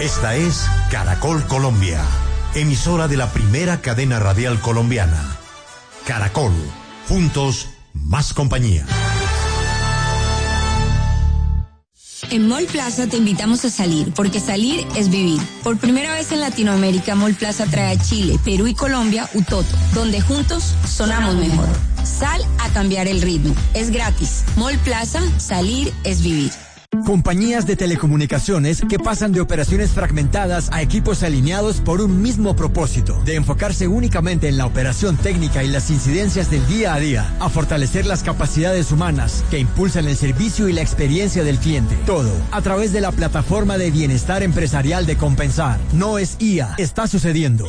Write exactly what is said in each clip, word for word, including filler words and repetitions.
Esta es Caracol Colombia, emisora de la primera cadena radial colombiana. Caracol, juntos, más compañía. En Mall Plaza te invitamos a salir, porque salir es vivir. Por primera vez en Latinoamérica, Mall Plaza trae a Chile, Perú y Colombia Utoto, donde juntos sonamos mejor. Sal a cambiar el ritmo. Es gratis. Mall Plaza, salir es vivir. Compañías de telecomunicaciones que pasan de operaciones fragmentadas a equipos alineados por un mismo propósito, de enfocarse únicamente en la operación técnica y las incidencias del día a día, a fortalecer las capacidades humanas que impulsan el servicio y la experiencia del cliente. Todo a través de la plataforma de bienestar empresarial de Compensar. No es I A, está sucediendo.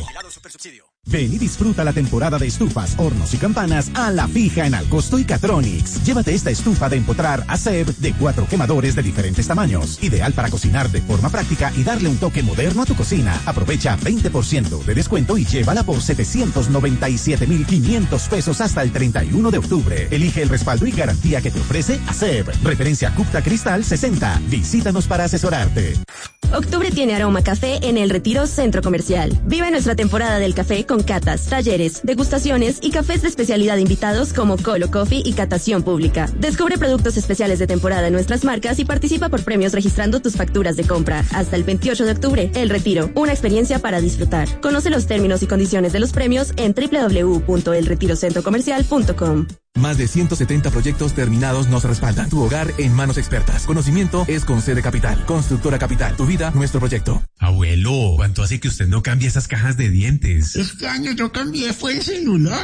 Ven y disfruta la temporada de estufas, hornos y campanas a la fija en Alcosto y Catronics. Llévate esta estufa de empotrar ASEB de cuatro quemadores de diferentes tamaños. Ideal para cocinar de forma práctica y darle un toque moderno a tu cocina. Aprovecha veinte por ciento de descuento y llévala por setecientos noventa y siete mil quinientos pesos hasta el treinta y uno de octubre. Elige el respaldo y garantía que te ofrece ASEB. Referencia Cupta Cristal sesenta. Visítanos para asesorarte. Octubre tiene aroma café en El Retiro Centro Comercial. Vive nuestra temporada del café con catas, talleres, degustaciones y cafés de especialidad invitados como Colo Coffee y catación pública. Descubre productos especiales de temporada en nuestras marcas y participa por premios registrando tus facturas de compra. Hasta el veintiocho de octubre, El Retiro, una experiencia para disfrutar. Conoce los términos y condiciones de los premios en doble u doble u doble u punto el retiro centro comercial punto com. Más de ciento setenta proyectos terminados nos respaldan. Tu hogar en manos expertas. Conocimiento es con C de Capital. Constructora Capital. Tu vida, nuestro proyecto. Abuelo, ¿cuánto hace que usted no cambia esas cajas de dientes? Este año yo cambié, fue el celular.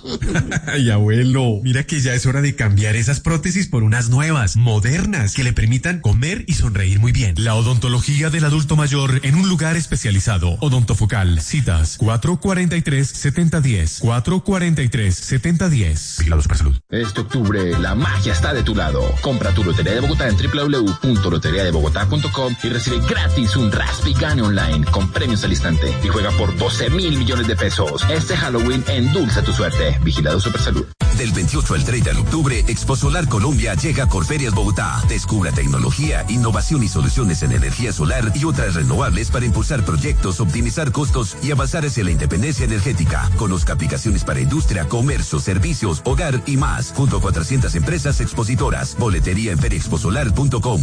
Ay, abuelo, mira que ya es hora de cambiar esas prótesis por unas nuevas, modernas, que le permitan comer y sonreír muy bien. La odontología del adulto mayor en un lugar especializado. Odontofocal. Citas cuatro cuarenta y tres, setenta diez. cuatro cuarenta y tres, setenta diez. Vigilados para salud. Este octubre, la magia está de tu lado. Compra tu Lotería de Bogotá en doble u doble u doble u punto lotería de bogotá punto com y recibe gratis un Raspi Gane Online con premios al instante y juega por doce mil millones de pesos. Este Halloween endulza tu suerte. Vigilado Supersalud. Del veintiocho al treinta de octubre, Expo Solar Colombia llega a Corferias Bogotá. Descubra tecnología, innovación y soluciones en energía solar y otras renovables para impulsar proyectos, optimizar costos y avanzar hacia la independencia energética. Conozca aplicaciones para industria, comercio, servicios, hogar y más, junto a cuatrocientas empresas expositoras. Boletería en feria expo solar punto com.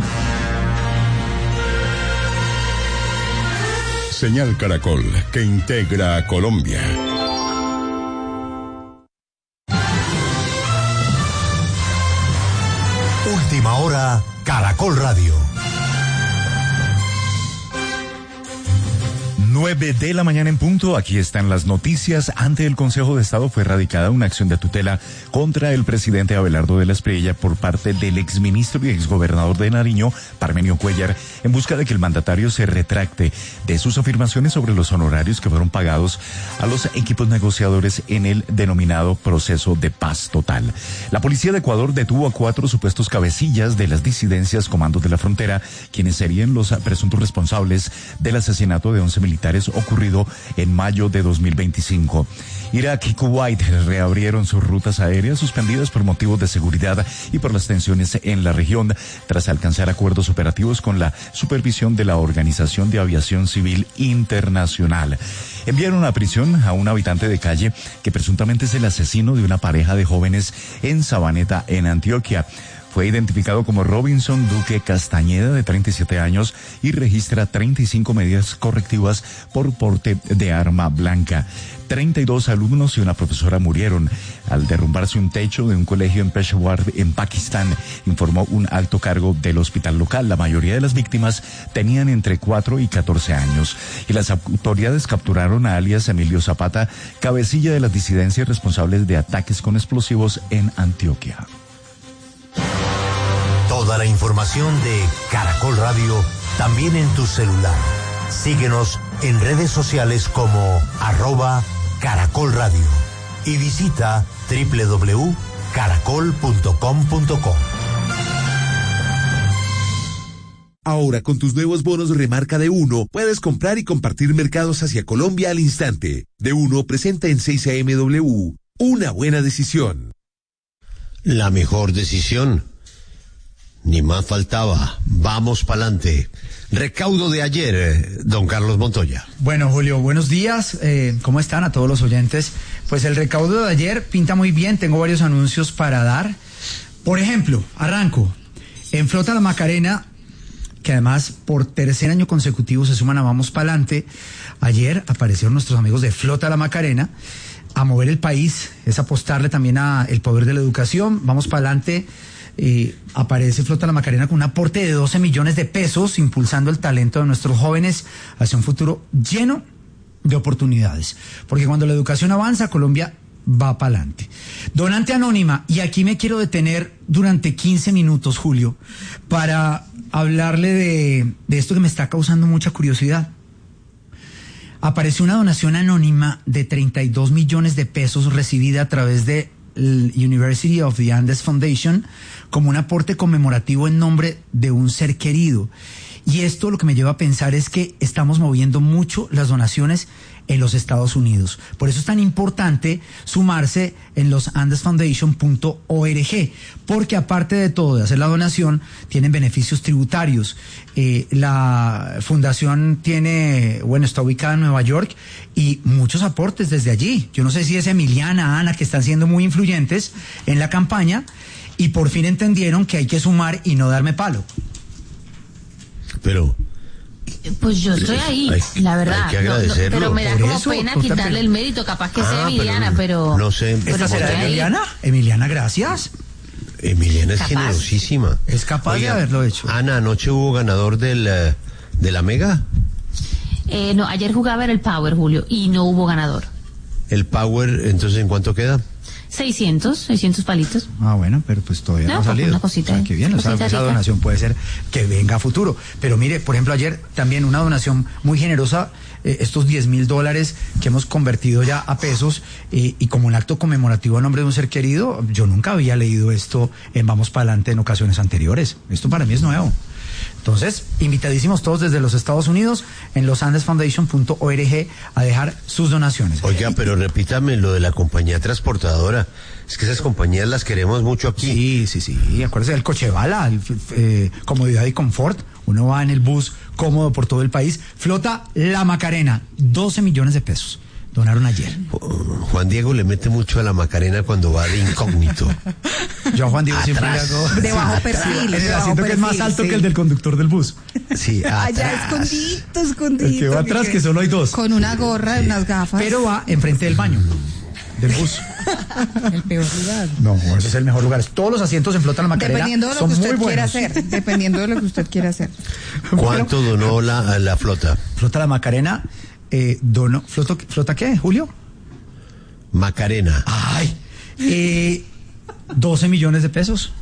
Señal Caracol, que integra a Colombia. Última hora, Caracol Radio. nueve de la mañana en punto, aquí están las noticias. Ante el Consejo de Estado fue radicada una acción de tutela contra el presidente Abelardo de la Espriella por parte del exministro y exgobernador de Nariño, Parmenio Cuellar, en busca de que el mandatario se retracte de sus afirmaciones sobre los honorarios que fueron pagados a los equipos negociadores en el denominado proceso de paz total. La policía de Ecuador detuvo a cuatro supuestos cabecillas de las disidencias Comandos de la Frontera, quienes serían los presuntos responsables del asesinato de once militares ocurrido en mayo de dos mil veinticinco. Irak y Kuwait reabrieron sus rutas aéreas suspendidas por motivos de seguridad y por las tensiones en la región, tras alcanzar acuerdos operativos con la supervisión de la Organización de Aviación Civil Internacional. Enviaron a prisión a un habitante de calle que presuntamente es el asesino de una pareja de jóvenes en Sabaneta, en Antioquia. Fue identificado como Robinson Duque Castañeda, de treinta y siete años, y registra treinta y cinco medidas correctivas por porte de arma blanca. treinta y dos alumnos y una profesora murieron al derrumbarse un techo de un colegio en Peshawar, en Pakistán, informó un alto cargo del hospital local. La mayoría de las víctimas tenían entre cuatro y catorce años. Y las autoridades capturaron a alias Emilio Zapata, cabecilla de las disidencias responsables de ataques con explosivos en Antioquia. Toda la información de Caracol Radio también en tu celular. Síguenos en redes sociales como arroba Caracol Radio y visita doble u doble u doble u punto caracol punto com punto co. Ahora, con tus nuevos bonos remarca de Uno, puedes comprar y compartir mercados hacia Colombia al instante. De Uno presenta en seis A M W una buena decisión. La mejor decisión. Ni más faltaba. Vamos pa'lante. Recaudo de ayer, eh, don Carlos Montoya. Bueno, Julio, buenos días. Eh, ¿Cómo están a todos los oyentes? Pues el recaudo de ayer pinta muy bien. Tengo varios anuncios para dar. Por ejemplo, arranco. En Flota La Macarena, que además por tercer año consecutivo se suman a Vamos Pa'lante, ayer aparecieron nuestros amigos de Flota La Macarena a mover el país, es apostarle también a el poder de la educación. Vamos Pa'lante, eh, aparece Flota La Macarena con un aporte de doce millones de pesos, impulsando el talento de nuestros jóvenes hacia un futuro lleno de oportunidades. Porque cuando la educación avanza, Colombia va para adelante. Donante Anónima, y aquí me quiero detener durante quince minutos, Julio, para hablarle de, de esto que me está causando mucha curiosidad. Apareció una donación anónima de treinta y dos millones de pesos recibida a través de University of the Andes Foundation como un aporte conmemorativo en nombre de un ser querido. Y esto lo que me lleva a pensar es que estamos moviendo mucho las donaciones en los Estados Unidos. Por eso es tan importante sumarse en los andes foundation punto org, porque aparte de todo, de hacer la donación, tienen beneficios tributarios. Eh, la fundación tiene, bueno, está ubicada en Nueva York y muchos aportes desde allí. Yo no sé si es Emiliana, Ana, que están siendo muy influyentes en la campaña y por fin entendieron que hay que sumar y no darme palo. Pero... Pues yo estoy ahí, hay, la verdad. Hay que agradecerlo. No, no, pero me da Por como eso, pena total, quitarle pero... el mérito, capaz que ah, sea Emiliana, pero... pero... No sé. ¿Esta será Emiliana? Emiliana, gracias. Emiliana es capaz. generosísima. Es capaz Oiga, de haberlo hecho. Ana, anoche hubo ganador del, de la Mega. Eh, no, ayer jugaba era el Power, Julio, y no hubo ganador. El Power, entonces, ¿en cuánto queda? seiscientos, seiscientos palitos. Ah, bueno, pero pues todavía no, no ha salido. Una cosita. O sea, qué bien, o sea, esa donación puede ser que venga a futuro. Pero mire, por ejemplo, ayer también una donación muy generosa, eh, estos diez mil dólares que hemos convertido ya a pesos, eh, y como un acto conmemorativo a nombre de un ser querido. Yo nunca había leído esto en Vamos Pa'lante en ocasiones anteriores. Esto para mí es nuevo. Entonces, invitadísimos todos desde los Estados Unidos en los andes foundation punto org a dejar sus donaciones. Oiga, pero repítame lo de la compañía transportadora. Es que esas compañías las queremos mucho aquí. Sí, sí, sí. Acuérdese del Cochebala, el, eh, comodidad y confort. Uno va en el bus cómodo por todo el país. Flota La Macarena, doce millones de pesos. Donaron ayer. Juan Diego le mete mucho a la Macarena cuando va de incógnito. Yo a Juan Diego siempre le hago... De bajo perfil. Sí, de bajo siento perfil, que es más alto sí. que el del conductor del bus. Sí, atrás. Allá escondidito, escondidito. El que va atrás, que solo hay dos. Con una gorra y unas gafas. Pero va enfrente del baño del bus. El peor lugar. No, ese es el mejor lugar. Todos los asientos en Flota La Macarena dependiendo de lo son que usted muy quiera buenos. hacer. Dependiendo de lo que usted quiera hacer. ¿Cuánto donó la, la flota? Flota La Macarena eh, donó... ¿Flota, ¿Flota qué, Julio? Macarena. Ay, eh, doce millones de pesos.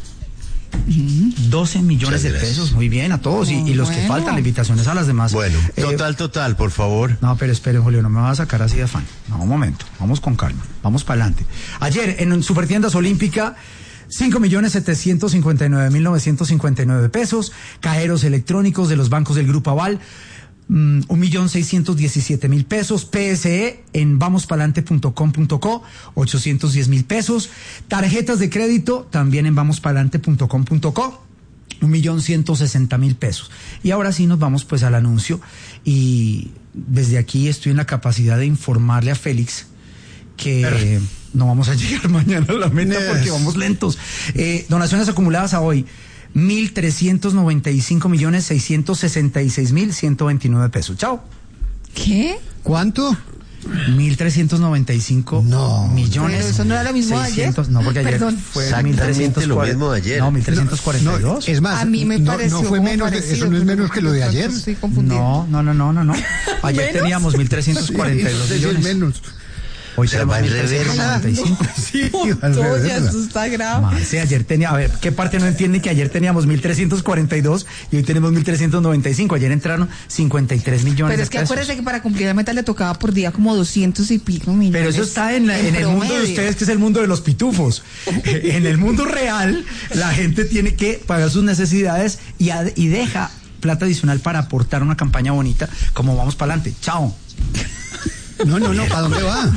doce millones de pesos, muy bien, a todos. Y, y los bueno. que faltan, la invitación es a las demás. Bueno, Eh, total, total, por favor. No, pero esperen, Julio, no me vas a sacar así de afán. No, un momento, vamos con calma, vamos para adelante. Ayer, en Supertiendas Olímpica, cinco millones setecientos cincuenta y nueve mil novecientos cincuenta y nueve pesos, cajeros electrónicos de los bancos del Grupo Aval, un millón seiscientos diecisiete mil pesos, P S E en vamos palante punto com punto co, ochocientos diez mil pesos, tarjetas de crédito también en vamos palante punto com punto co, un millón ciento sesenta mil pesos. Y ahora sí nos vamos pues al anuncio, y desde aquí estoy en la capacidad de informarle a Félix que Pero... no vamos a llegar mañana a la meta yes. porque vamos lentos. Eh, donaciones acumuladas a hoy, mil trescientos noventa y cinco millones seiscientos sesenta y seis mil ciento veintinueve pesos. Chao. ¿Qué? ¿Cuánto? mil trescientos noventa y cinco no, millones. Pero eso no era lo mismo seiscientos, ayer. No, porque ayer Perdón. fue mil trescientos lo mismo de ayer. No, mil trescientos cuarenta y dos. No, es más, a mí me no, pareció no fue menos, parecido, eso no es menos que lo de ayer. Estoy confundida. No, no, no, no, no, no. Ayer ¿Menos? teníamos mil trescientos cuarenta y dos sí, millones. menos. Hoy se va en reversa. Sí, Oye, eso está grave. Marce, ayer tenía, a ver, ¿qué parte no entiende que ayer teníamos mil trescientos cuarenta y dos y hoy tenemos mil trescientos noventa y cinco? Ayer entraron cincuenta y tres millones Pero es de que pesos. acuérdese que para cumplir la meta le tocaba por día como doscientos y pico millones. Pero eso está en, la, en, en el mundo de ustedes, que es el mundo de los pitufos. En el mundo real, la gente tiene que pagar sus necesidades y, ad, y deja plata adicional para aportar una campaña bonita, como vamos para adelante. Chao. No, no, no, ¿para dónde va?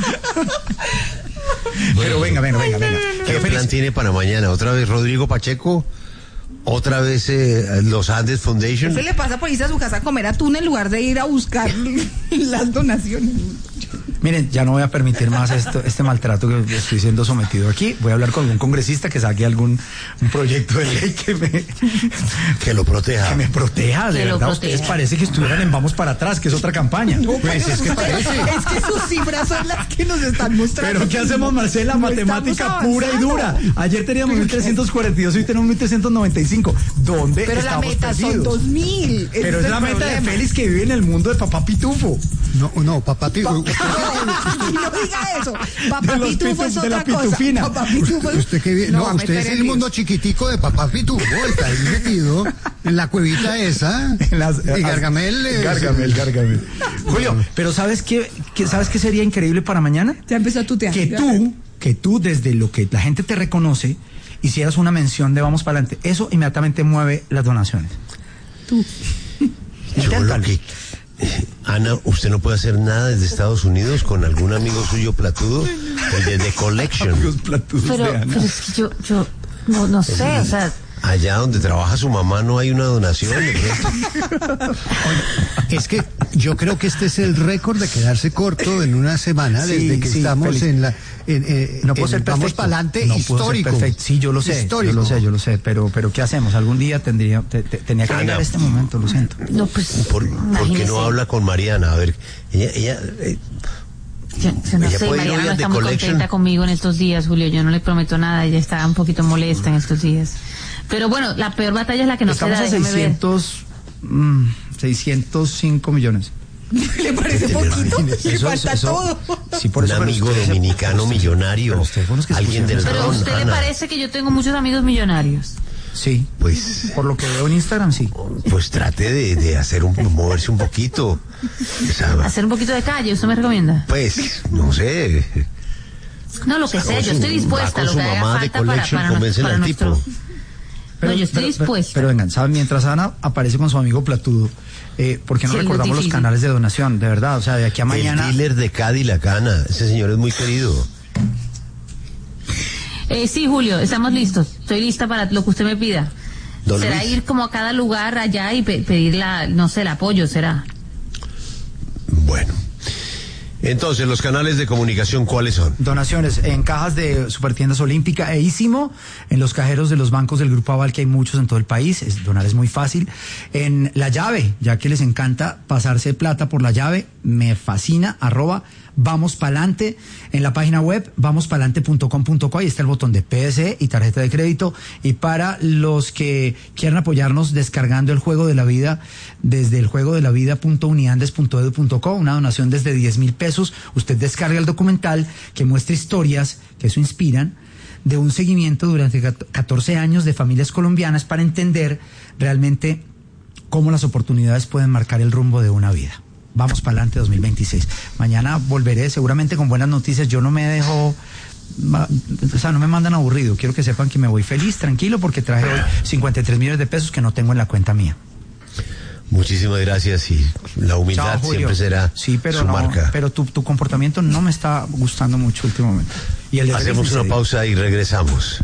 Pero venga, venga, venga, venga. ¿Qué plan tiene para mañana? ¿Otra vez Rodrigo Pacheco? Otra vez eh, los Andes Foundation. Usted le pasa por irse a su casa a comer atún en lugar de ir a buscar las donaciones. Miren, ya no voy a permitir más esto, este maltrato que estoy siendo sometido aquí. Voy a hablar con algún congresista que saque algún un proyecto de ley que me... Que lo proteja. Que me proteja, de que verdad. Ustedes parece que estuvieran en Vamos para atrás, que es otra campaña. No, pues es que parece. Es que sus cifras son las que nos están mostrando. Pero ¿qué hacemos, Marcela? Matemática pura y dura. Ayer teníamos mil trescientos cuarenta y dos, hoy tenemos mil trescientos noventa y cinco. ¿Dónde Pero estamos la meta perdidos? son dos mil. Pero es, es la meta problema. de Félix, que vive en el mundo de Papá Pitufo. No, no, Papá Pitufo. No, no diga eso. Papá Pitufo es de la otra cosa. pitufina. Papá Pitufo es... Usted que vive, no, no usted es el mundo chiquitico de Papá Pitufo. Está ahí metido en la cuevita esa. En las, y Gargamel. Eh, Gargamel, Gargamel. Julio, pero ¿sabes qué, qué, ¿sabes qué sería increíble para mañana? Ya empezó a tutear. Que tú, que tú desde lo que la gente te reconoce, hicieras una mención de Vamos para adelante. Eso inmediatamente mueve las donaciones. Tú. Yo lo que... Ana, ¿usted no puede hacer nada desde Estados Unidos con algún amigo suyo platudo? El de The Collection. Pero, pero es que yo, yo no, no sé, o sea... Allá donde trabaja su mamá no hay una donación. Es que yo creo que este es el récord de quedarse corto en una semana sí, desde que sí, estamos Félix. en la... En, eh, no puedo en, ser perfecto. Vamos para adelante, no histórico. Puedo ser perfecto. Sí, yo lo sé, histórico. yo lo sé, yo lo sé, pero, pero ¿qué hacemos? Algún día tendría, te, te, tenía que Ana, llegar este momento, lo siento. No, pues, ¿Por, ¿por qué no habla con Mariana? A ver, ella... ella eh, Yo, yo no ella sé, puede ir Mariana hoy no a está The muy Collection. contenta conmigo en estos días, Julio. Yo no le prometo nada, ella está un poquito molesta en estos días. Pero bueno, la peor batalla es la que nos Estamos queda, a déjame ver. seiscientos, mm, seiscientos cinco millones. ¿Le parece poquito? Le Eso, falta eso, todo. Sí, por un eso, amigo usted, dominicano usted, millonario. usted fue los que Alguien del Pero a ron, usted le Ana. parece que yo tengo muchos amigos millonarios. Sí, pues por lo que veo en Instagram, sí. Pues trate de, de hacer un moverse un poquito. O sea, Hacer un poquito de calle, ¿usted me recomienda? pues, no sé. No, lo que sea, yo estoy dispuesta a lo que haga falta para, para, nuestro, para nuestro... Pero, no, yo estoy pero, dispuesta. Pero, pero vengan, ¿saben? Mientras Ana aparece con su amigo Platudo, eh, ¿por qué no Sí, recordamos los canales de donación? De verdad, o sea, de aquí a mañana... El dealer de Cadillac, Ana. Ese señor es muy querido. Eh, sí, Julio, estamos listos. Estoy lista para lo que usted me pida. Don ¿Será Luis. ir como a cada lugar allá y pe pedir la, no sé, el apoyo, será? Bueno. Entonces, los canales de comunicación, ¿cuáles son? Donaciones en cajas de Supertiendas Olímpica e Ísimo, en los cajeros de los bancos del Grupo Aval, que hay muchos en todo el país, es, donar es muy fácil. En La Llave, ya que les encanta pasarse plata por La Llave, me fascina, arroba Vamos Pa'lante, en la página web vamos palante punto com punto co, ahí está el botón de P S E y tarjeta de crédito, y para los que quieran apoyarnos descargando el Juego de la Vida desde el juego de la vida punto uniandes punto edu punto co, una donación desde diez mil pesos, usted descarga el documental que muestra historias que eso inspiran, de un seguimiento durante catorce años de familias colombianas para entender realmente cómo las oportunidades pueden marcar el rumbo de una vida. Vamos para adelante dos mil veintiséis. Mañana volveré seguramente con buenas noticias. Yo no me dejo, o sea, no me mandan aburrido. Quiero que sepan que me voy feliz, tranquilo, porque traje hoy cincuenta y tres millones de pesos que no tengo en la cuenta mía. Muchísimas gracias, y la humildad Chao, siempre será sí, pero su no, marca. Pero tu, tu comportamiento no me está gustando mucho últimamente. Y el de Hacemos una pausa y regresamos.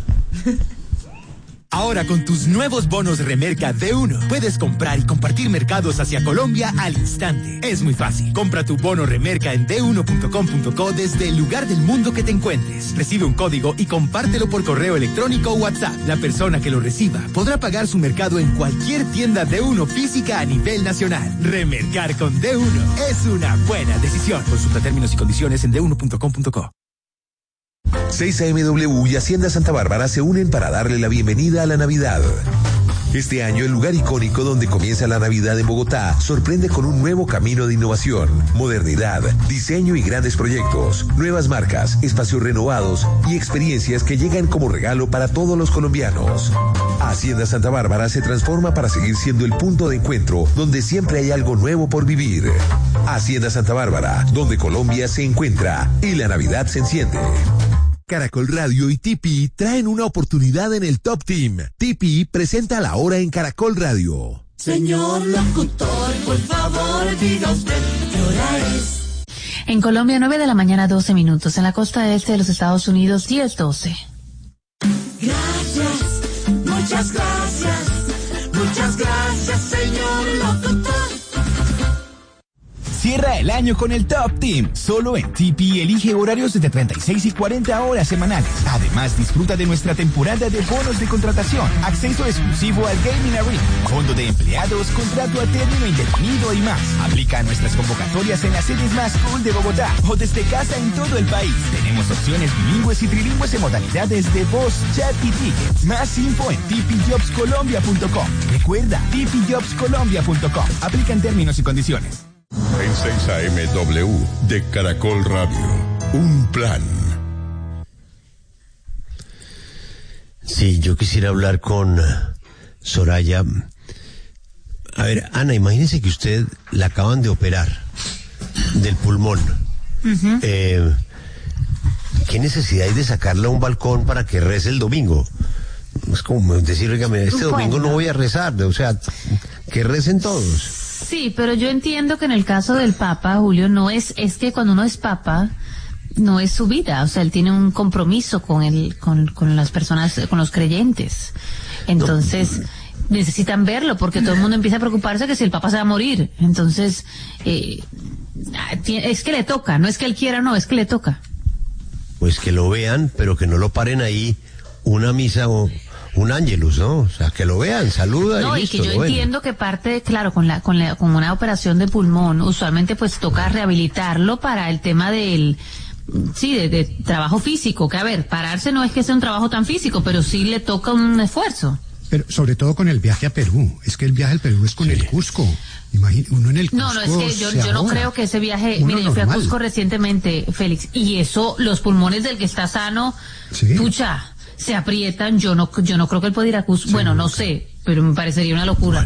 Ahora con tus nuevos bonos Remerca de uno, puedes comprar y compartir mercados hacia Colombia al instante. Es muy fácil. Compra tu bono Remerca en de uno punto com punto co desde el lugar del mundo que te encuentres. Recibe un código y compártelo por correo electrónico o WhatsApp. La persona que lo reciba podrá pagar su mercado en cualquier tienda de uno física a nivel nacional. Remercar con de uno es una buena decisión. Consulta términos y condiciones en de uno punto com punto co. seis A M W y Hacienda Santa Bárbara se unen para darle la bienvenida a la Navidad. Este año, el lugar icónico donde comienza la Navidad en Bogotá sorprende con un nuevo camino de innovación, modernidad, diseño y grandes proyectos, nuevas marcas, espacios renovados y experiencias que llegan como regalo para todos los colombianos. Hacienda Santa Bárbara se transforma para seguir siendo el punto de encuentro donde siempre hay algo nuevo por vivir. Hacienda Santa Bárbara, donde Colombia se encuentra y la Navidad se enciende. Caracol Radio y Tipi traen una oportunidad en el Top Team. Tipi presenta La Hora en Caracol Radio. Señor locutor, por favor, diga usted qué hora es. En Colombia, nueve de la mañana, doce minutos. En la costa este de los Estados Unidos, diez doce. Gracias, muchas gracias. Muchas gracias, señor locutor. Cierra el año con el Top Team. Solo en T P elige horarios de treinta y seis y cuarenta horas semanales. Además, disfruta de nuestra temporada de bonos de contratación, acceso exclusivo al Gaming Arena, fondo de empleados, contrato a término indefinido y más. Aplica nuestras convocatorias en las sedes más cool de Bogotá o desde casa en todo el país. Tenemos opciones bilingües y trilingües en modalidades de voz, chat y tickets. Más info en t p jobs colombia punto com. Recuerda, t p jobs colombia punto com. Aplican términos y condiciones. En seis A M W de Caracol Radio, un plan. Sí, yo quisiera hablar con Soraya. A ver, Ana, imagínese que usted la acaban de operar del pulmón. Uh-huh. Eh, ¿Qué necesidad hay de sacarla a un balcón para que rece el domingo? Es como decir, oígame, este domingo no voy a rezar, o sea, que recen todos. Sí, pero yo entiendo que en el caso del Papa, Julio, no es, es que cuando uno es Papa, no es su vida, o sea, él tiene un compromiso con el, con, con las personas, con los creyentes. Entonces, no. necesitan verlo, porque todo el mundo empieza a preocuparse que si el Papa se va a morir. Entonces, eh, es que le toca, no es que él quiera, no, es que le toca. Pues que lo vean, pero que no lo paren ahí una misa o un ángelus, ¿no? O sea, que lo vean, saluda no, y listo. No, y que yo entiendo que parte, claro, con la, con la, con una operación de pulmón, usualmente pues toca rehabilitarlo para el tema del, sí, de, de trabajo físico, que a ver, pararse no es que sea un trabajo tan físico, pero sí le toca un esfuerzo. Pero sobre todo con el viaje a Perú, es que el viaje al Perú es con sí. el Cusco. Imagina, uno en el Cusco. No, no, es que yo, yo no creo que ese viaje, mire, yo fui a Cusco recientemente, Félix, y eso, los pulmones del que está sano, ¿sí? pucha, se aprietan, yo no, yo no creo que él pueda ir a Cusco, sí, bueno, no sé, pero me parecería una locura.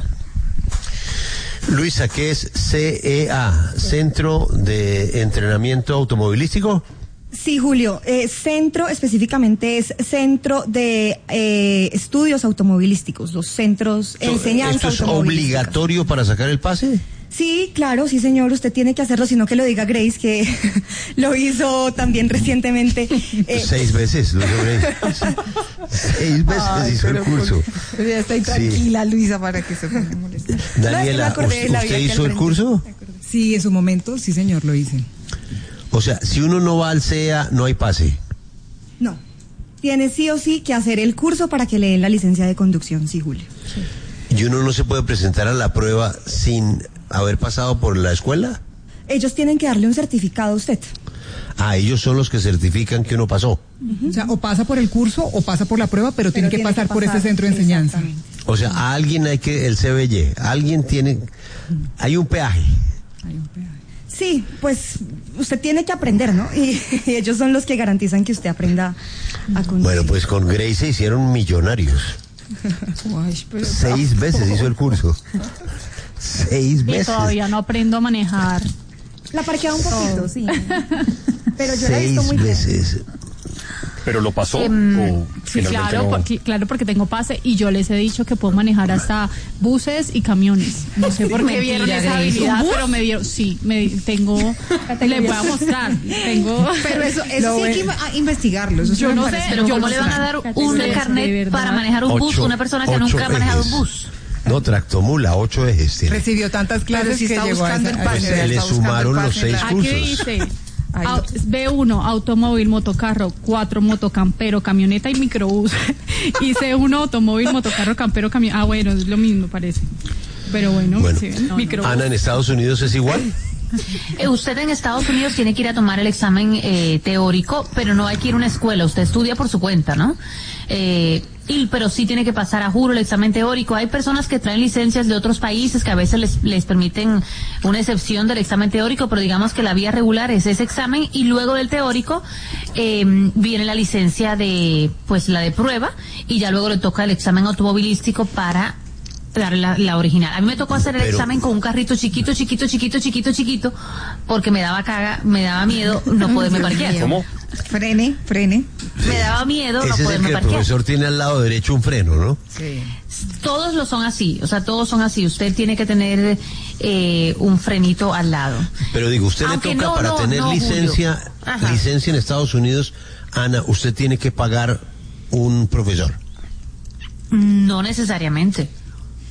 Bueno. Luisa, ¿qué es C E A? ¿Centro de Entrenamiento Automovilístico? Sí, Julio, eh, centro específicamente es Centro de eh, Estudios Automovilísticos, los centros de enseñanza. ¿Esto es obligatorio para sacar el pase? Sí, claro, sí señor, usted tiene que hacerlo, sino que lo diga Grace, que lo hizo también recientemente. Eh, Seis veces, lo hizo Grace. Seis veces Ay, hizo el curso. Pues ya estoy tranquila, sí. Luisa, para que se ponga a molestar. Daniela, no, ¿usted, ¿usted hizo el curso? Sí, en su momento, sí señor, lo hice. O sea, si uno no va al C E A, no hay pase. No, tiene sí o sí que hacer el curso para que le den la licencia de conducción, sí, Julio. Sí. ¿Y uno no se puede presentar a la prueba sin haber pasado por la escuela? Ellos tienen que darle un certificado a usted. Ah, ellos son los que certifican que uno pasó. Uh-huh. O sea, o pasa por el curso o pasa por la prueba, pero, pero tiene, que, tiene pasar que pasar por ese centro de enseñanza. O sea, a alguien hay que, el C B Y, alguien tiene, hay un peaje. Hay un peaje. Sí, pues usted tiene que aprender, ¿no? Y, y ellos son los que garantizan que usted aprenda a conducir. Bueno, pues con Grace se hicieron millonarios. Uy, pero Seis no. veces hizo el curso. Seis veces. Y todavía no aprendo a manejar. La parqueaba un poquito, oh. sí. Pero yo Seis la he visto muy veces. bien. ¿Pero lo pasó? Um, o sí, claro, no? porque, claro, porque tengo pase y yo les he dicho que puedo manejar hasta buses y camiones. No sé por qué me dieron esa habilidad, pero me dieron, sí, me tengo, les voy a mostrar. Tengo, pero eso, eso sí hay que investigarlo. Eso yo no sé, pero ¿cómo le van a dar un carnet para manejar un bus a una persona que nunca ha manejado un bus? No, tractomula, ocho ejes tiene. Recibió tantas clases si que está llegó buscando a esa, el pase. Se le sumaron los seis Aquí cursos. dice B uno, automóvil, motocarro, cuatro, motocampero, camioneta y microbús. Y C uno, automóvil, motocarro, campero, camión. Ah, bueno, es lo mismo parece. Pero bueno, bueno sí, no, microbús. Ana, ¿en Estados Unidos es igual? Eh, usted en Estados Unidos tiene que ir a tomar el examen eh, teórico, pero no hay que ir a una escuela, usted estudia por su cuenta, ¿no? Eh, y, pero sí tiene que pasar a juro el examen teórico. Hay personas que traen licencias de otros países que a veces les, les permiten una excepción del examen teórico, pero digamos que la vía regular es ese examen y luego del teórico eh, viene la licencia de, pues la de prueba y ya luego le toca el examen automovilístico para dar la, la original. A mí me tocó hacer el pero, examen con un carrito chiquito, chiquito, chiquito, chiquito, chiquito, porque me daba caga, me daba miedo no poderme parquear. ¿Cómo? Frene, frene. Me daba miedo Ese no es poderme el que parquear. El profesor tiene al lado derecho un freno, ¿no? Sí. Todos lo son así, o sea, todos son así. Usted tiene que tener eh, un frenito al lado. Pero digo, usted Aunque le toca no, para no, tener no, licencia, licencia en Estados Unidos, Ana, usted tiene que pagar un profesor. No necesariamente.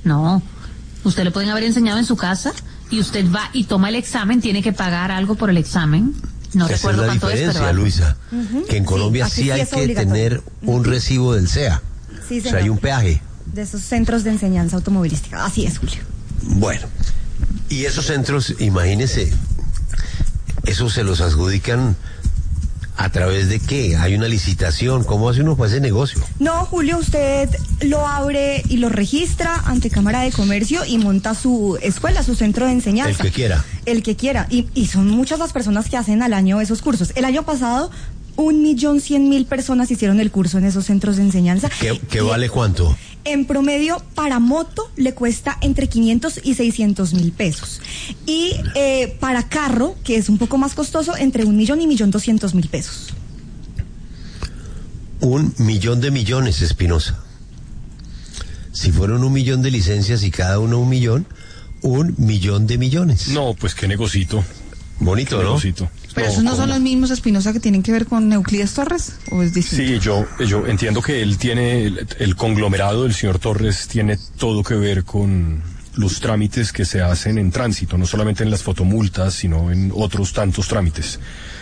No, usted lo pueden haber enseñado en su casa y usted va y toma el examen, tiene que pagar algo por el examen. No Esa recuerdo es la cuánto diferencia, es, pero Luisa, Uh-huh. que en Colombia Sí, sí, aquí hay sí es que obligatorio. tener un recibo del C E A. Sí, O sea, señor. hay un peaje. De esos centros de enseñanza automovilística. Así es, Julio. Bueno, y esos centros, imagínese, esos se los adjudican a través de qué, hay una licitación, ¿cómo hace uno para ese negocio? No, Julio, usted lo abre y lo registra ante Cámara de Comercio y monta su escuela, su centro de enseñanza. El que quiera. El que quiera. Y, y son muchas las personas que hacen al año esos cursos. El año pasado, un millón cien mil personas hicieron el curso en esos centros de enseñanza. ¿Qué, qué vale cuánto? En promedio, para moto le cuesta entre quinientos y seiscientos mil pesos. Y eh, para carro, que es un poco más costoso, entre un millón y millón doscientos mil pesos. Un millón de millones, Espinosa. Si fueron un millón de licencias y cada uno un millón, un millón de millones. No, pues qué negocito. Bonito, qué ¿no? Negocito. Pero no, esos no ¿cómo? son los mismos, Espinosa, que tienen que ver con Euclides Torres, ¿o es distinto? Sí, yo, yo entiendo que él tiene, el, el conglomerado del señor Torres tiene todo que ver con los trámites que se hacen en tránsito, no solamente en las fotomultas, sino en otros tantos trámites.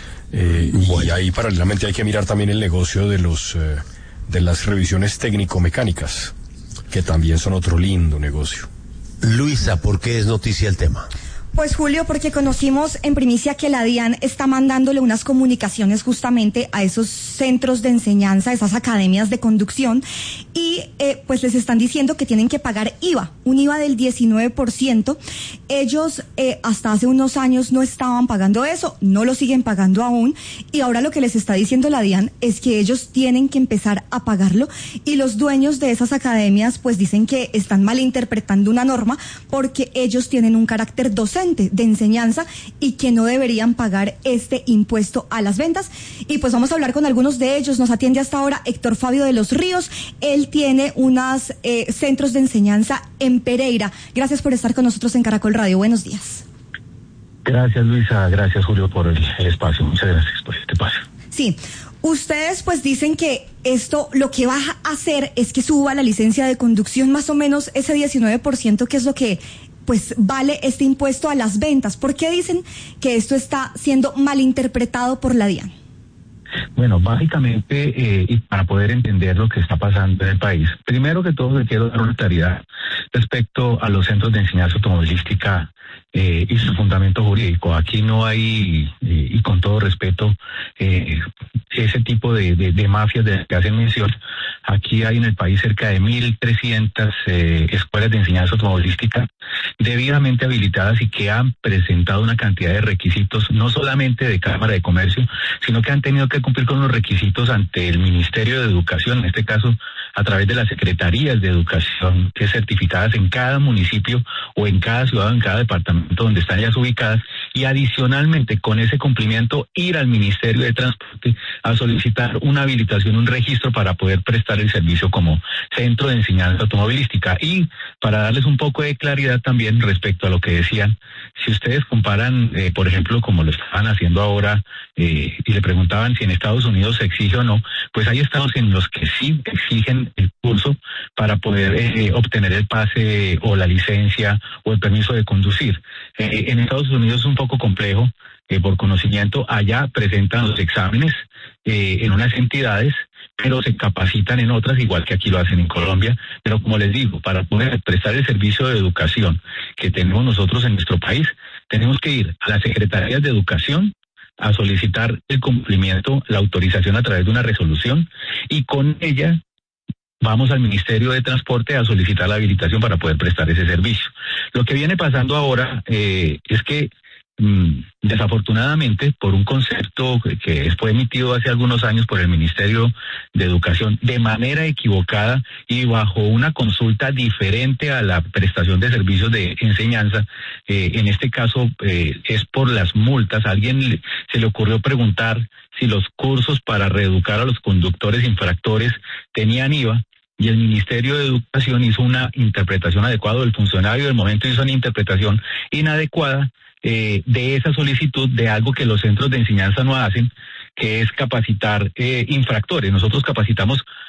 Eh, bueno. Y ahí paralelamente hay que mirar también el negocio de los eh, de las revisiones técnico-mecánicas, que también son otro lindo negocio. Luisa, ¿por qué es noticia el tema? Pues Julio, porque conocimos en primicia que la DIAN está mandándole unas comunicaciones justamente a esos centros de enseñanza, esas academias de conducción, y eh, pues les están diciendo que tienen que pagar I V A, un I V A del diecinueve por ciento. Ellos eh, hasta hace unos años no estaban pagando eso, no lo siguen pagando aún, y ahora lo que les está diciendo la DIAN es que ellos tienen que empezar a pagarlo, y los dueños de esas academias pues dicen que están malinterpretando una norma porque ellos tienen un carácter docente de enseñanza y que no deberían pagar este impuesto a las ventas. Y pues vamos a hablar con algunos de ellos. Nos atiende hasta ahora Héctor Fabio de los Ríos. Él tiene unos eh, centros de enseñanza en Pereira. Gracias por estar con nosotros en Caracol Radio. Buenos días. Gracias, Luisa. Gracias, Julio, por el, el espacio. Muchas gracias por este espacio. Sí. Ustedes pues dicen que esto lo que va a hacer es que suba la licencia de conducción más o menos ese diecinueve por ciento, que es lo que pues vale este impuesto a las ventas. ¿Por qué dicen que esto está siendo malinterpretado por la DIAN? Bueno, básicamente, eh, y para poder entender lo que está pasando en el país, primero que todo le quiero dar una claridad respecto a los centros de enseñanza automovilística eh, y su fundamento jurídico. Aquí no hay, eh, y con todo respeto, eh, ese tipo de, de, de mafias de las que hacen mención. Aquí hay en el país cerca de mil trescientas eh, escuelas de enseñanza automovilística debidamente habilitadas y que han presentado una cantidad de requisitos, no solamente de Cámara de Comercio, sino que han tenido que cumplir con los requisitos ante el Ministerio de Educación, en este caso a través de las secretarías de educación que certificadas en cada municipio o en cada ciudad o en cada departamento donde están ellas ubicadas, y adicionalmente con ese cumplimiento ir al Ministerio de Transporte a solicitar una habilitación, un registro para poder prestar el servicio como centro de enseñanza automovilística. Y para darles un poco de claridad también respecto a lo que decían, si ustedes comparan, eh, por ejemplo, como lo estaban haciendo ahora, eh, y le preguntaban si en Estados Unidos se exige o no, pues hay estados en los que sí exigen el curso para poder eh, obtener el pase o la licencia o el permiso de conducir. Eh, en Estados Unidos es un poco complejo, eh, por conocimiento, allá presentan los exámenes eh, en unas entidades, pero se capacitan en otras, igual que aquí lo hacen en Colombia. Pero como les digo, para poder prestar el servicio de educación que tenemos nosotros en nuestro país, tenemos que ir a las secretarías de educación a solicitar el cumplimiento, la autorización a través de una resolución, y con ella vamos al Ministerio de Transporte a solicitar la habilitación para poder prestar ese servicio. Lo que viene pasando ahora eh, es que mm, desafortunadamente, por un concepto que, que fue emitido hace algunos años por el Ministerio de Educación de manera equivocada y bajo una consulta diferente a la prestación de servicios de enseñanza, eh, en este caso eh, es por las multas. A alguien le, se le ocurrió preguntar si los cursos para reeducar a los conductores infractores tenían I V A, y el Ministerio de Educación hizo una interpretación adecuada, el funcionario del momento hizo una interpretación inadecuada eh, de esa solicitud de algo que los centros de enseñanza no hacen, que es capacitar eh, infractores. Nosotros capacitamos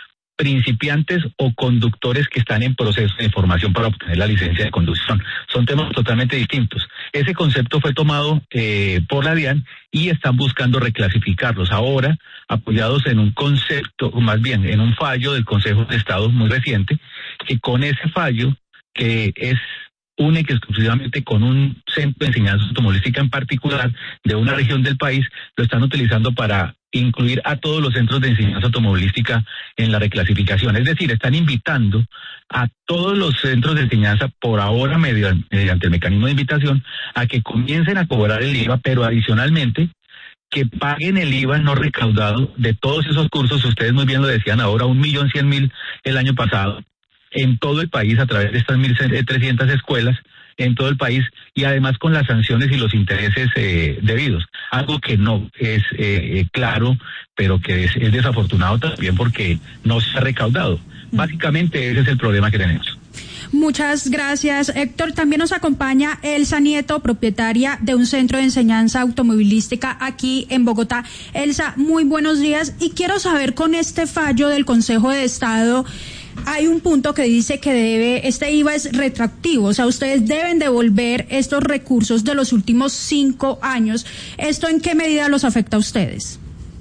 principiantes o conductores que están en proceso de formación para obtener la licencia de conducción. Son temas totalmente distintos. Ese concepto fue tomado eh, por la DIAN y están buscando reclasificarlos ahora, apoyados en un concepto, o más bien en un fallo del Consejo de Estado muy reciente, que con ese fallo, que es única y exclusivamente con un centro de enseñanza automovilística en particular de una región del país, lo están utilizando para incluir a todos los centros de enseñanza automovilística en la reclasificación. Es decir, están invitando a todos los centros de enseñanza, por ahora mediante, mediante el mecanismo de invitación, a que comiencen a cobrar el I V A, pero adicionalmente que paguen el I V A no recaudado de todos esos cursos. Ustedes muy bien lo decían ahora, un millón cien mil el año pasado, en todo el país a través de estas mil trescientas escuelas en todo el país, y además con las sanciones y los intereses eh, debidos. Algo que no es eh, claro, pero que es, es desafortunado también porque no se ha recaudado. Básicamente ese es el problema que tenemos. Muchas gracias, Héctor. También nos acompaña Elsa Nieto, propietaria de un centro de enseñanza automovilística aquí en Bogotá. Elsa, muy buenos días, y quiero saber, con este fallo del Consejo de Estado, hay un punto que dice que debe, este I V A es retroactivo, o sea, ustedes deben devolver estos recursos de los últimos cinco años. ¿Esto en qué medida los afecta a ustedes?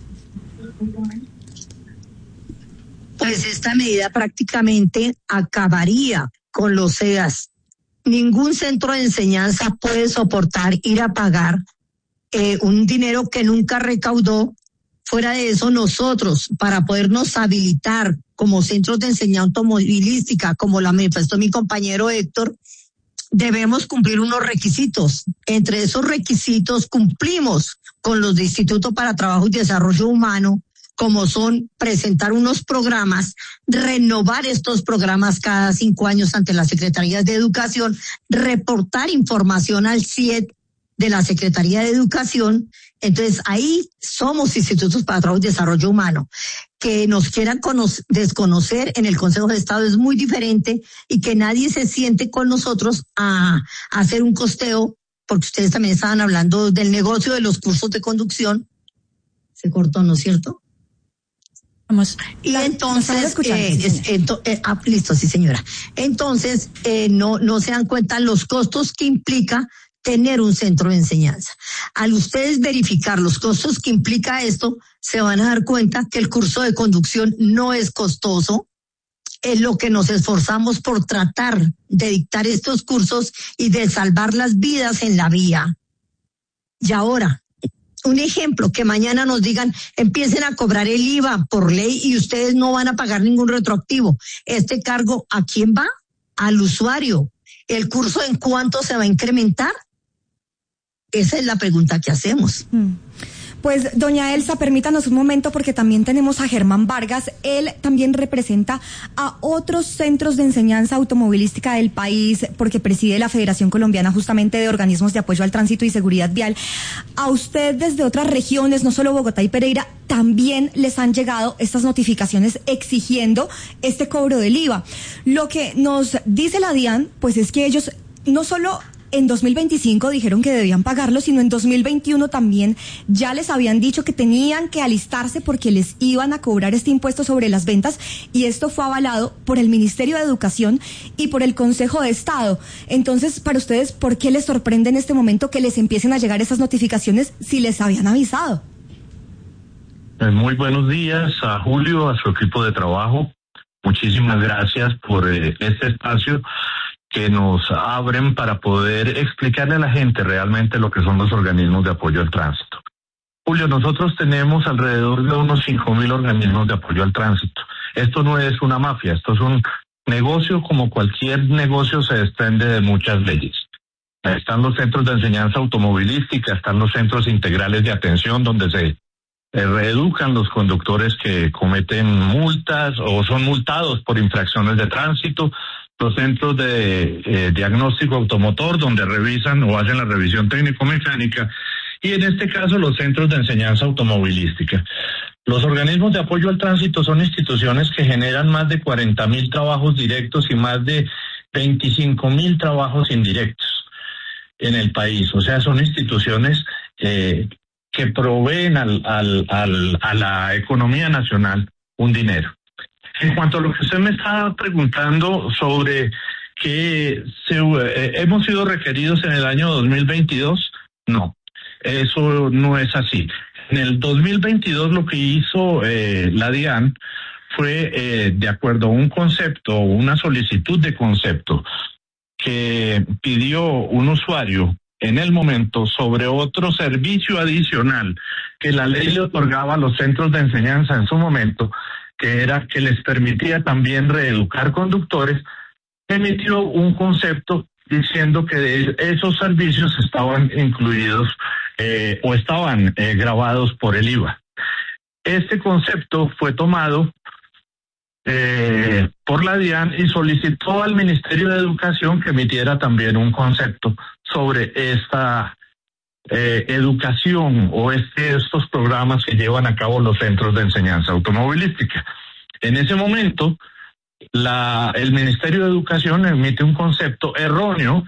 Pues esta medida prácticamente acabaría con los C E A S. Ningún centro de enseñanza puede soportar ir a pagar eh, un dinero que nunca recaudó. Fuera de eso, nosotros, para podernos habilitar como centros de enseñanza automovilística, como la manifestó mi compañero Héctor, debemos cumplir unos requisitos. Entre esos requisitos cumplimos con los de Instituto para Trabajo y Desarrollo Humano, como son presentar unos programas, renovar estos programas cada cinco años ante las Secretarías de Educación, reportar información al C I E D de la Secretaría de Educación. Entonces ahí somos institutos para trabajo y desarrollo humano. Que nos quieran conocer, desconocer en el Consejo de Estado es muy diferente, y que nadie se siente con nosotros a, a hacer un costeo, porque ustedes también estaban hablando del negocio de los cursos de conducción. Se cortó, ¿no es cierto? Vamos. Y la, entonces, eh, es, ento, eh, ah, listo, sí señora. Entonces, eh, no, no se dan cuenta los costos que implica tener un centro de enseñanza. Al ustedes verificar los costos que implica esto, se van a dar cuenta que el curso de conducción no es costoso. Es lo que nos esforzamos por tratar de dictar estos cursos y de salvar las vidas en la vía. Y ahora, un ejemplo, que mañana nos digan, empiecen a cobrar el I V A por ley y ustedes no van a pagar ningún retroactivo. ¿Este cargo a quién va? Al usuario. ¿El curso en cuánto se va a incrementar? Esa es la pregunta que hacemos. Pues, doña Elsa, permítanos un momento, porque también tenemos a Germán Vargas. Él también representa a otros centros de enseñanza automovilística del país, porque preside la Federación Colombiana justamente de Organismos de Apoyo al Tránsito y Seguridad Vial. A usted, desde otras regiones, no solo Bogotá y Pereira, también les han llegado estas notificaciones exigiendo este cobro del I V A. Lo que nos dice la DIAN, pues es que ellos no solo en dos mil veinticinco dijeron que debían pagarlo, sino en dos mil veintiuno también ya les habían dicho que tenían que alistarse porque les iban a cobrar este impuesto sobre las ventas, y esto fue avalado por el Ministerio de Educación y por el Consejo de Estado. Entonces, para ustedes, ¿por qué les sorprende en este momento que les empiecen a llegar esas notificaciones si les habían avisado? Muy buenos días a Julio, a su equipo de trabajo. Muchísimas gracias por eh, este espacio que nos abren para poder explicarle a la gente realmente lo que son los organismos de apoyo al tránsito. Julio, nosotros tenemos alrededor de unos cinco mil organismos de apoyo al tránsito. Esto no es una mafia, esto es un negocio. Como cualquier negocio, se desprende de muchas leyes. Están los centros de enseñanza automovilística, están los centros integrales de atención donde se eh, reeducan los conductores que cometen multas o son multados por infracciones de tránsito, los centros de eh, diagnóstico automotor donde revisan o hacen la revisión técnico-mecánica, y en este caso los centros de enseñanza automovilística. Los organismos de apoyo al tránsito son instituciones que generan más de cuarenta mil trabajos directos y más de veinticinco mil trabajos indirectos en el país. O sea, son instituciones eh, que proveen al, al, al, a la economía nacional un dinero. En cuanto a lo que usted me estaba preguntando sobre que se, eh, hemos sido requeridos en el año dos mil veintidós, no, eso no es así. En el dos mil veintidós lo que hizo eh, la DIAN fue, eh, de acuerdo a un concepto, una solicitud de concepto que pidió un usuario en el momento sobre otro servicio adicional que la ley le otorgaba a los centros de enseñanza en su momento, que era que les permitía también reeducar conductores, emitió un concepto diciendo que de esos servicios estaban incluidos eh, o estaban eh, grabados por el I V A. Este concepto fue tomado eh, por la DIAN y solicitó al Ministerio de Educación que emitiera también un concepto sobre esta eh, educación o este, estos programas que llevan a cabo los centros de enseñanza automovilística. En ese momento, la, el Ministerio de Educación emite un concepto erróneo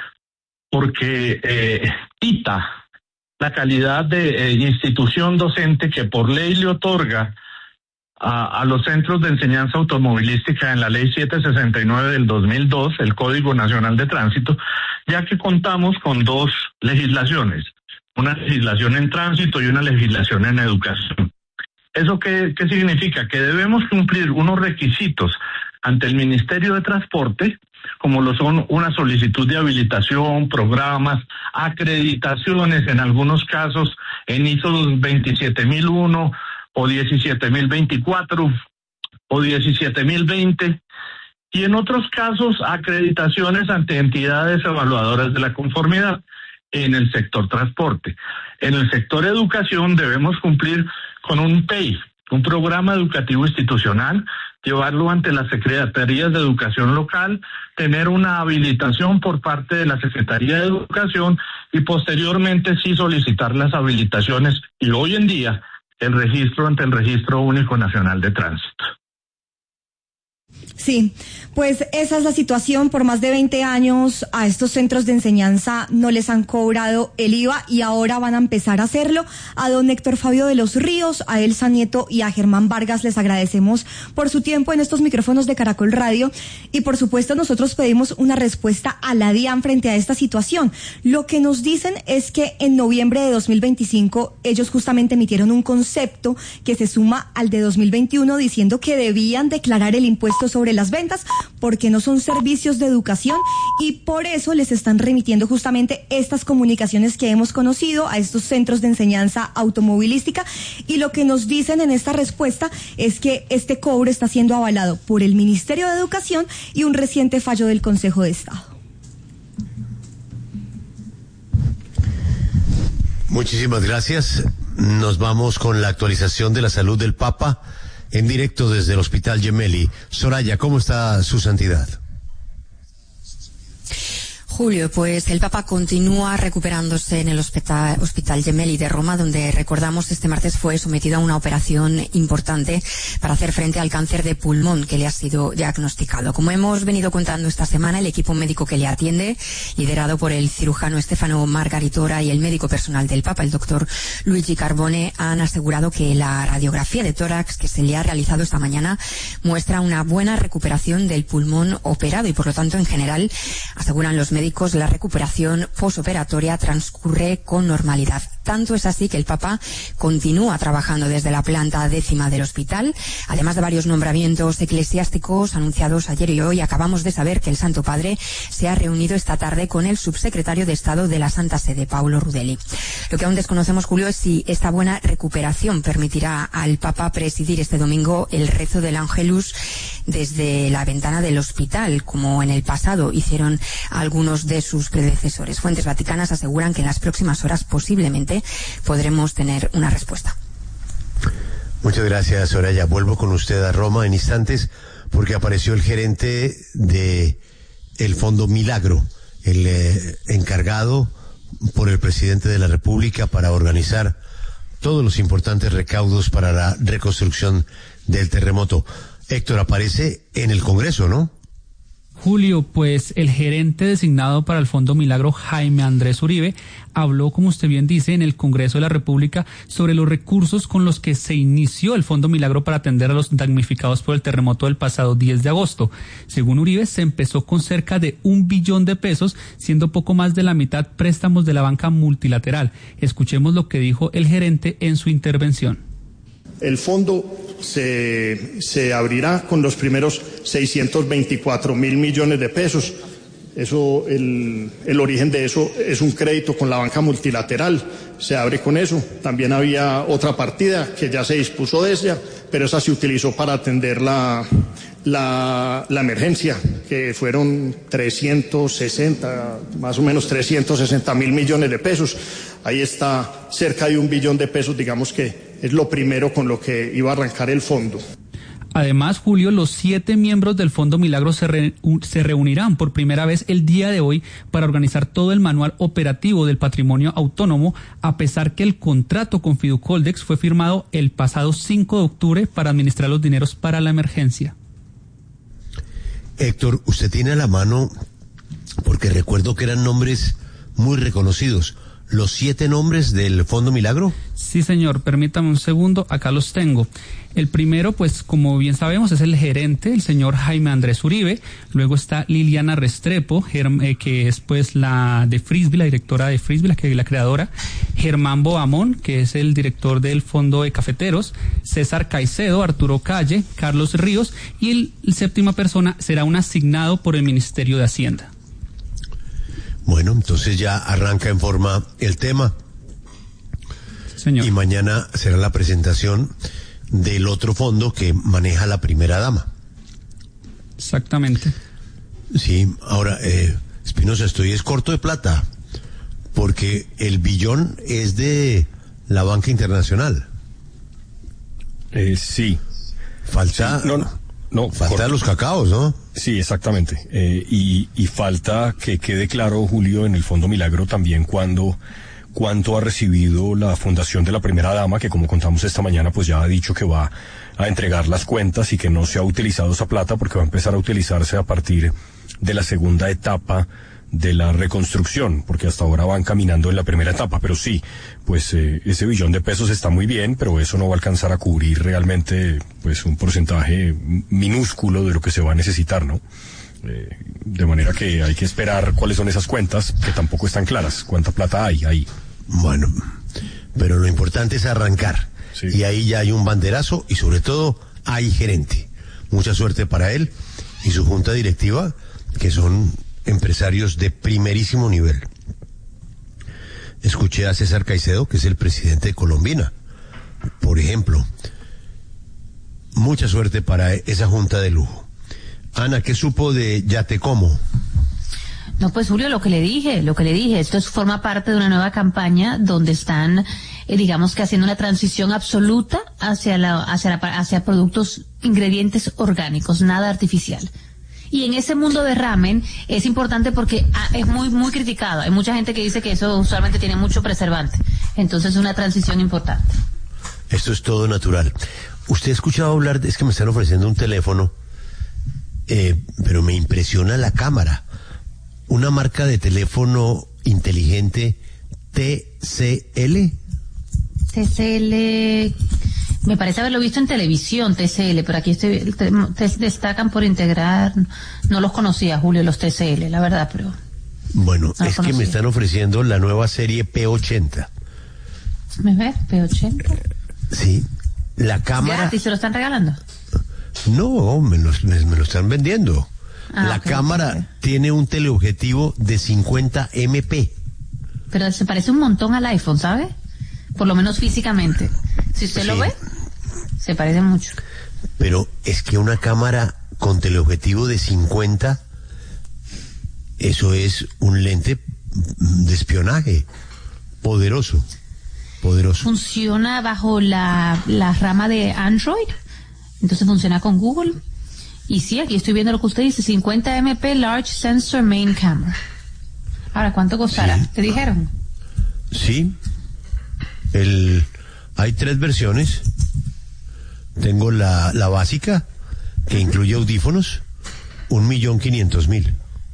porque eh, quita la calidad de eh, institución docente que por ley le otorga a, a los centros de enseñanza automovilística en la ley setecientos sesenta y nueve del dos mil dos, el Código Nacional de Tránsito, ya que contamos con dos legislaciones, una legislación en tránsito y una legislación en educación. ¿Eso qué, qué significa? Que debemos cumplir unos requisitos ante el Ministerio de Transporte, como lo son una solicitud de habilitación, programas, acreditaciones, en algunos casos en I S O veintisiete mil uno o diecisiete mil veinticuatro o diecisiete mil veinte, y en otros casos acreditaciones ante entidades evaluadoras de la conformidad en el sector transporte. En el sector educación debemos cumplir con un P E I, un programa educativo institucional, llevarlo ante las secretarías de educación local, tener una habilitación por parte de la Secretaría de Educación y posteriormente sí solicitar las habilitaciones y hoy en día el registro ante el Registro Único Nacional de Tránsito. Sí, pues esa es la situación. Por más de veinte años a estos centros de enseñanza no les han cobrado el I V A y ahora van a empezar a hacerlo. A don Héctor Fabio de los Ríos, a Elsa Nieto y a Germán Vargas les agradecemos por su tiempo en estos micrófonos de Caracol Radio y por supuesto nosotros pedimos una respuesta a la DIAN frente a esta situación. Lo que nos dicen es que en noviembre de dos mil veinticinco ellos justamente emitieron un concepto que se suma al de dos mil veintiuno diciendo que debían declarar el impuesto sobre las ventas porque no son servicios de educación y por eso les están remitiendo justamente estas comunicaciones que hemos conocido a estos centros de enseñanza automovilística y lo que nos dicen en esta respuesta es que este cobro está siendo avalado por el Ministerio de Educación y un reciente fallo del Consejo de Estado. Muchísimas gracias. Nos vamos con la actualización de la salud del Papa. En directo desde el Hospital Gemelli. Soraya, ¿cómo está su santidad? Julio, pues el Papa continúa recuperándose en el Hospital, Hospital Gemelli de Roma, donde recordamos este martes fue sometido a una operación importante para hacer frente al cáncer de pulmón que le ha sido diagnosticado. Como hemos venido contando esta semana, el equipo médico que le atiende, liderado por el cirujano Stefano Margaritora y el médico personal del Papa, el doctor Luigi Carbone, han asegurado que la radiografía de tórax que se le ha realizado esta mañana muestra una buena recuperación del pulmón operado y, por lo tanto, en general, aseguran los médicos, la recuperación posoperatoria transcurre con normalidad. Tanto es así que el Papa continúa trabajando desde la planta décima del hospital. Además de varios nombramientos eclesiásticos anunciados ayer y hoy, acabamos de saber que el Santo Padre se ha reunido esta tarde con el subsecretario de Estado de la Santa Sede, Paolo Rudelli. Lo que aún desconocemos, Julio, es si esta buena recuperación permitirá al Papa presidir este domingo el rezo del Ángelus desde la ventana del hospital, como en el pasado hicieron algunos de sus predecesores. Fuentes vaticanas aseguran que en las próximas horas posiblemente podremos tener una respuesta. Muchas gracias, Soraya. Vuelvo con usted a Roma en instantes porque apareció el gerente de el Fondo Milagro, el eh, encargado por el presidente de la República para organizar todos los importantes recaudos para la reconstrucción del terremoto. Héctor, aparece en el Congreso, ¿no? Julio, pues el gerente designado para el Fondo Milagro, Jaime Andrés Uribe, habló, como usted bien dice, en el Congreso de la República sobre los recursos con los que se inició el Fondo Milagro para atender a los damnificados por el terremoto del pasado diez de agosto. Según Uribe, se empezó con cerca de un billón de pesos, siendo poco más de la mitad préstamos de la banca multilateral. Escuchemos lo que dijo el gerente en su intervención. El fondo se, se abrirá con los primeros seiscientos veinticuatro mil millones de pesos. Eso, el, el origen de eso es un crédito con la banca multilateral. Se abre con eso. También había otra partida que ya se dispuso de ella, pero esa se utilizó para atender la, la, la emergencia, que fueron trescientos sesenta, más o menos trescientos sesenta mil millones de pesos. Ahí está cerca de un billón de pesos, digamos que es lo primero con lo que iba a arrancar el fondo. Además, Julio, los siete miembros del Fondo Milagro se, re, se reunirán por primera vez el día de hoy para organizar todo el manual operativo del patrimonio autónomo, a pesar que el contrato con Fiducoldex fue firmado el pasado cinco de octubre para administrar los dineros para la emergencia. Héctor, usted tiene a la mano, porque recuerdo que eran nombres muy reconocidos, los siete nombres del Fondo Milagro. Sí, señor, permítame un segundo, acá los tengo. El primero, pues como bien sabemos, es el gerente, el señor Jaime Andrés Uribe. Luego está Liliana Restrepo, eh, que es pues la de Frisbee, la directora de Frisbee, la, que, la creadora. Germán Boamón, que es el director del Fondo de Cafeteros. César Caicedo, Arturo Calle, Carlos Ríos. Y el, el séptima persona será un asignado por el Ministerio de Hacienda. Bueno, entonces ya arranca en forma el tema. Señor. Y mañana será la presentación del otro fondo que maneja la primera dama. Exactamente. Sí, ahora, eh, Espinosa, estoy es corto de plata, porque el billón es de la banca internacional. Eh, sí. Falta... Sí, no, no. No, falta corto. Los cacaos, ¿no? Sí, exactamente. Eh, y, y falta que quede claro, Julio, en el Fondo Milagro también cuando, cuánto ha recibido la Fundación de la Primera Dama, que como contamos esta mañana, pues ya ha dicho que va a entregar las cuentas y que no se ha utilizado esa plata porque va a empezar a utilizarse a partir de la segunda etapa de la reconstrucción, porque hasta ahora van caminando en la primera etapa, pero sí, pues eh, ese billón de pesos está muy bien, pero eso no va a alcanzar a cubrir realmente pues un porcentaje minúsculo de lo que se va a necesitar, ¿no? Eh, de manera que hay que esperar cuáles son esas cuentas, que tampoco están claras, cuánta plata hay ahí. Bueno, pero lo importante es arrancar, sí. Y ahí ya hay un banderazo y sobre todo hay gerente. Mucha suerte para él y su junta directiva, que son empresarios de primerísimo nivel. Escuché a César Caicedo, que es el presidente de Colombina, por ejemplo. Mucha suerte para esa junta de lujo. Ana, ¿qué supo de Yatecomo? No, pues Julio, lo que le dije, lo que le dije, esto es, forma parte de una nueva campaña donde están, eh, digamos que haciendo una transición absoluta hacia la, hacia la, hacia productos, ingredientes orgánicos, nada artificial. Y en ese mundo de ramen es importante porque ah, es muy muy criticado. Hay mucha gente que dice que eso usualmente tiene mucho preservante. Entonces es una transición importante. Esto es todo natural. ¿Usted ha escuchado hablar de, es que me están ofreciendo un teléfono, eh, pero me impresiona la cámara. Una marca de teléfono inteligente T C L. T C L... Me parece haberlo visto en televisión, T C L, pero aquí estoy, te, te destacan por integrar, no los conocía, Julio, los T C L, la verdad, pero... Bueno, no es que me están ofreciendo la nueva serie P ochenta. ¿Me ves? P ochenta. Eh, sí, la cámara... ¿Gratis se lo están regalando? No, me lo, me, me lo están vendiendo. Ah, la okay, cámara okay. tiene un teleobjetivo de cincuenta megapíxeles. Pero se parece un montón al iPhone, ¿sabe? Por lo menos físicamente. Si usted sí. lo ve, se parece mucho. Pero es que una cámara con teleobjetivo de cincuenta, eso es un lente de espionaje poderoso, poderoso. Funciona bajo la, la rama de Android, entonces funciona con Google. Y sí, aquí estoy viendo lo que usted dice, cincuenta megapíxeles Large Sensor Main Camera. Ahora, ¿cuánto costará? Sí. ¿Te dijeron? Sí. El, hay tres versiones. Tengo la, la básica, que incluye audífonos, Un millón quinientos mil.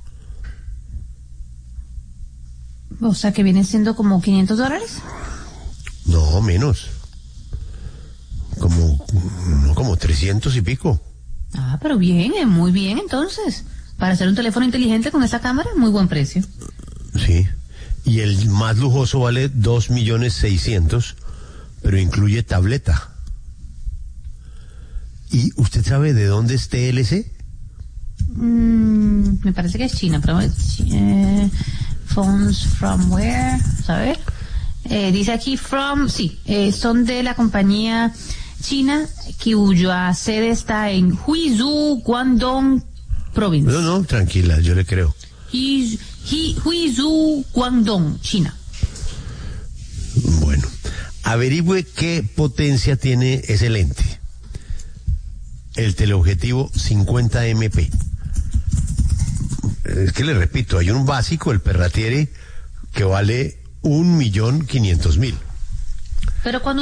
O sea, que viene siendo como quinientos dólares. No, menos. Como, no, como trescientos y pico. Ah, pero bien, eh, muy bien entonces. Para hacer un teléfono inteligente con esa cámara, muy buen precio. Sí. Y el más lujoso vale dos millones seiscientos, pero incluye tableta. ¿Y usted sabe de dónde es T L C? Mm, me parece que es China, pero eh, phones from where, ¿saber? Eh, dice aquí from, sí, eh, son de la compañía china cuya sede está en Huizhou, Guangdong Province. No, no, tranquila, yo le creo. Huizhou, Guangdong, China. Bueno, averigüe qué potencia tiene ese lente. El teleobjetivo cincuenta megapíxeles. Es que le repito, hay un básico, el Perratiere, que vale un millón quinientos mil. Pero cuando